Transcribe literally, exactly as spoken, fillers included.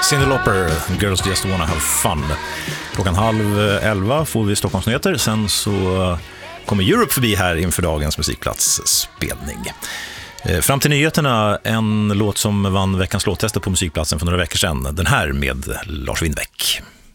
Cyndi Lauper, Girls Just Wanna Have Fun. Klockan halv elva får vi Stockholmsnyheter. Sen så kommer Europe förbi här inför dagens musikplatsspelning. Fram till nyheterna, en låt som vann veckans låttester på musikplatsen för några veckor sedan. Den här med Lars Winnerbäck.